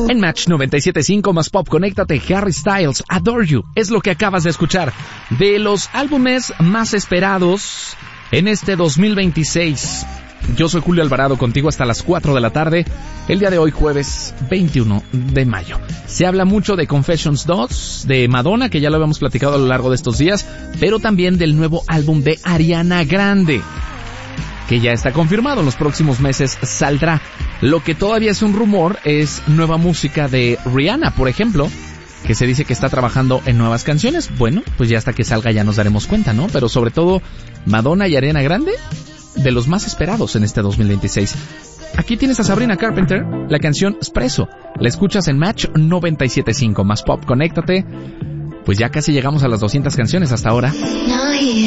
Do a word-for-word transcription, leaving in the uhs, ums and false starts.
En Match noventa y siete punto cinco más pop, conéctate, Harry Styles, Adore You, es lo que acabas de escuchar. De los álbumes más esperados en este dos mil veintiséis. Yo soy Julio Alvarado, contigo hasta las cuatro de la tarde, el día de hoy, jueves veintiuno de mayo. Se habla mucho de Confessions dos, de Madonna, que ya lo habíamos platicado a lo largo de estos días, pero también del nuevo álbum de Ariana Grande, que ya está confirmado, en los próximos meses saldrá. Lo que todavía es un rumor es nueva música de Rihanna, por ejemplo, que se dice que está trabajando en nuevas canciones. Bueno, pues ya hasta que salga ya nos daremos cuenta, ¿no? Pero sobre todo, Madonna y Ariana Grande, de los más esperados en este dos mil veintiséis. Aquí tienes a Sabrina Carpenter, la canción Espresso. La escuchas en Match noventa y siete punto cinco más pop, conéctate. Pues ya casi llegamos a las doscientas canciones hasta ahora.